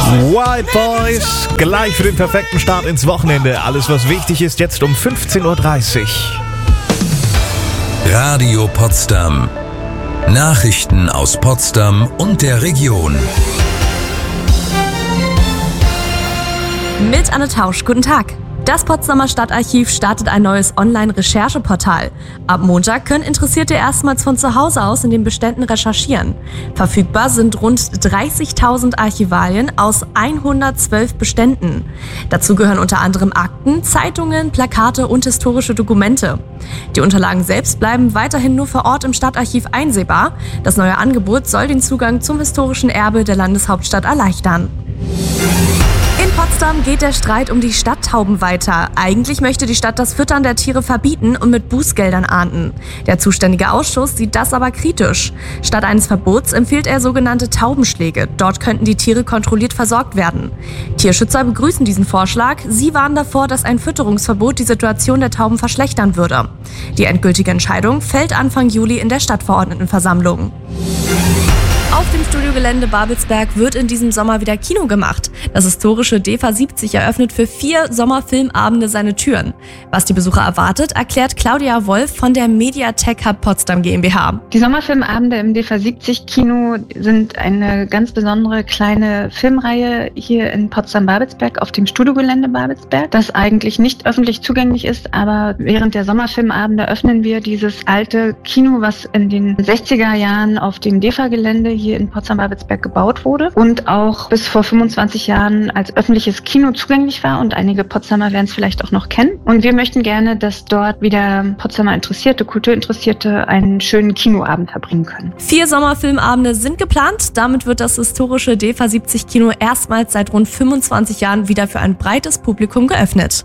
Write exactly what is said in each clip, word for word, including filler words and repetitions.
White Boys, gleich für den perfekten Start ins Wochenende. Alles, was wichtig ist, jetzt um fünfzehn Uhr dreißig. Radio Potsdam. Nachrichten aus Potsdam und der Region. Mit Anne Tausch, guten Tag. Das Potsdamer Stadtarchiv startet ein neues Online-Rechercheportal. Ab Montag können Interessierte erstmals von zu Hause aus in den Beständen recherchieren. Verfügbar sind rund dreißigtausend Archivalien aus hundertzwölf Beständen. Dazu gehören unter anderem Akten, Zeitungen, Plakate und historische Dokumente. Die Unterlagen selbst bleiben weiterhin nur vor Ort im Stadtarchiv einsehbar. Das neue Angebot soll den Zugang zum historischen Erbe der Landeshauptstadt erleichtern. In Potsdam geht der Streit um die Stadttauben weiter. Eigentlich möchte die Stadt das Füttern der Tiere verbieten und mit Bußgeldern ahnden. Der zuständige Ausschuss sieht das aber kritisch. Statt eines Verbots empfiehlt er sogenannte Taubenschläge. Dort könnten die Tiere kontrolliert versorgt werden. Tierschützer begrüßen diesen Vorschlag. Sie warnen davor, dass ein Fütterungsverbot die Situation der Tauben verschlechtern würde. Die endgültige Entscheidung fällt Anfang Juli in der Stadtverordnetenversammlung. Auf dem Studiogelände Babelsberg wird in diesem Sommer wieder Kino gemacht. Das historische D E F A siebzig eröffnet für vier Sommerfilmabende seine Türen. Was die Besucher erwartet, erklärt Claudia Wolf von der Mediatek Hub Potsdam GmbH. Die Sommerfilmabende im D E F A siebzig Kino sind eine ganz besondere kleine Filmreihe hier in Potsdam-Babelsberg auf dem Studiogelände Babelsberg, das eigentlich nicht öffentlich zugänglich ist, aber während der Sommerfilmabende öffnen wir dieses alte Kino, was in den sechziger Jahren auf dem D E F A-Gelände hier in Potsdam-Babelsberg gebaut wurde und auch bis vor fünfundzwanzig Jahren als öffentliches Kino zugänglich war, und einige Potsdamer werden es vielleicht auch noch kennen. Und wir möchten gerne, dass dort wieder Potsdamer Interessierte, Kulturinteressierte einen schönen Kinoabend verbringen können. Vier Sommerfilmabende sind geplant. Damit wird das historische D E F A siebzig Kino erstmals seit rund fünfundzwanzig Jahren wieder für ein breites Publikum geöffnet.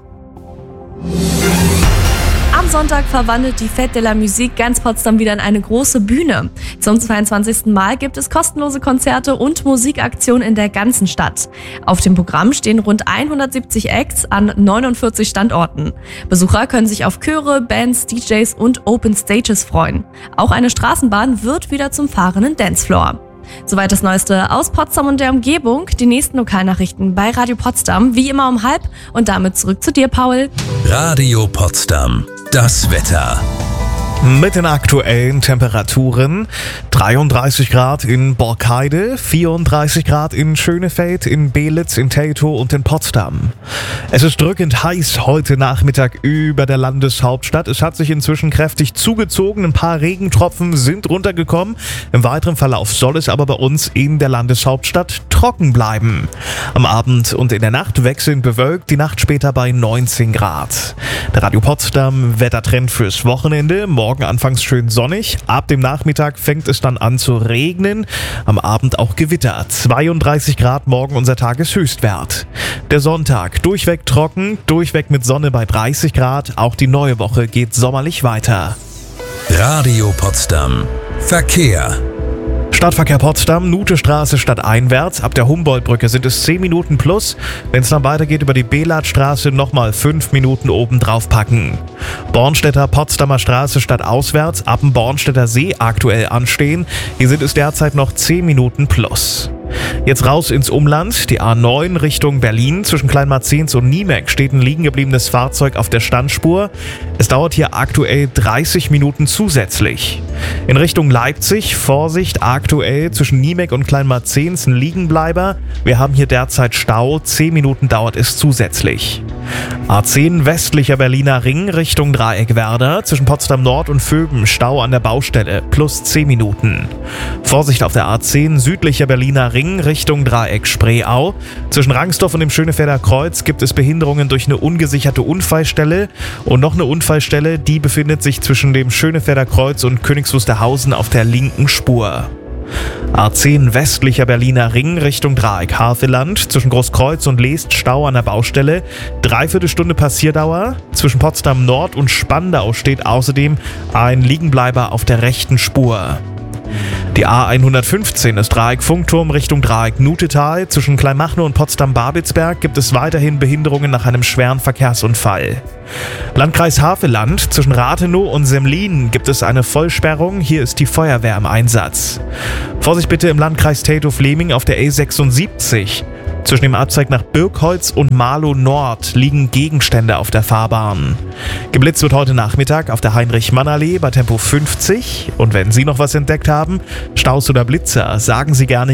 Am Sonntag verwandelt die Fête de la Musique ganz Potsdam wieder in eine große Bühne. Zum zweiundzwanzigsten Mal gibt es kostenlose Konzerte und Musikaktionen in der ganzen Stadt. Auf dem Programm stehen rund hundertsiebzig Acts an neunundvierzig Standorten. Besucher können sich auf Chöre, Bands, D Js und Open Stages freuen. Auch eine Straßenbahn wird wieder zum fahrenden Dancefloor. Soweit das Neueste aus Potsdam und der Umgebung. Die nächsten Lokalnachrichten bei Radio Potsdam, wie immer um halb. Und damit zurück zu dir, Paul. Radio Potsdam. Das Wetter. Mit den aktuellen Temperaturen: dreiunddreißig Grad in Borkheide, vierunddreißig Grad in Schönefeld, in Belitz, in Teltow und in Potsdam. Es ist drückend heiß heute Nachmittag über der Landeshauptstadt. Es hat sich inzwischen kräftig zugezogen, ein paar Regentropfen sind runtergekommen. Im weiteren Verlauf soll es aber bei uns in der Landeshauptstadt trocken bleiben. Am Abend und in der Nacht wechselnd bewölkt, die Nacht später bei neunzehn Grad. Der Radio Potsdam Wettertrend fürs Wochenende: Morgen anfangs schön sonnig, ab dem Nachmittag fängt es dann an zu regnen, am Abend auch Gewitter. zweiunddreißig Grad morgen unser Tageshöchstwert. Der Sonntag durchweg trocken, durchweg mit Sonne bei dreißig Grad, auch die neue Woche geht sommerlich weiter. Radio Potsdam. Verkehr. Stadtverkehr Potsdam, Nutestraße stadteinwärts. Ab der Humboldtbrücke sind es zehn Minuten plus. Wenn es dann weitergeht über die Belatstraße, nochmal fünf Minuten oben drauf packen. Bornstedter Potsdamer Straße stadtauswärts, ab dem Bornstedter See aktuell anstehen. Hier sind es derzeit noch zehn Minuten plus. Jetzt raus ins Umland, die A neun Richtung Berlin. Zwischen Kleinmarzens und Niemek steht ein liegen gebliebenes Fahrzeug auf der Standspur. Es dauert hier aktuell dreißig Minuten zusätzlich. In Richtung Leipzig, Vorsicht, aktuell zwischen Niemek und Kleinmarzens ein Liegenbleiber. Wir haben hier derzeit Stau, zehn Minuten dauert es zusätzlich. A zehn westlicher Berliner Ring Richtung Dreieckwerder. Zwischen Potsdam Nord und Vöben Stau an der Baustelle, plus zehn Minuten. Vorsicht auf der A zehn südlicher Berliner Ring Richtung Dreieck Spreeau. Zwischen Rangsdorf und dem Schönefelder Kreuz gibt es Behinderungen durch eine ungesicherte Unfallstelle. Und noch eine Unfallstelle, die befindet sich zwischen dem Schönefelder Kreuz und Königs Wusterhausen auf der linken Spur. A zehn westlicher Berliner Ring Richtung Dreieck Havelland. Zwischen Großkreuz und Leest Stau an der Baustelle. Dreiviertelstunde Passierdauer. Zwischen Potsdam Nord und Spandau steht außerdem ein Liegenbleiber auf der rechten Spur. Die A hundertfünfzehn ist Dreieck Funkturm Richtung Dreieck Nutetal. Zwischen Kleinmachnow und Potsdam-Babelsberg gibt es weiterhin Behinderungen nach einem schweren Verkehrsunfall. Landkreis Havelland, zwischen Rathenow und Semlin gibt es eine Vollsperrung. Hier ist die Feuerwehr im Einsatz. Vorsicht bitte im Landkreis Teltow-Fleming auf der E sechsundsiebzig. Zwischen dem Abzweig nach Birkholz und Marlow Nord liegen Gegenstände auf der Fahrbahn. Geblitzt wird heute Nachmittag auf der Heinrich-Mann-Allee bei Tempo fünfzig. Und wenn Sie noch was entdeckt haben, Staus oder Blitzer, sagen Sie gerne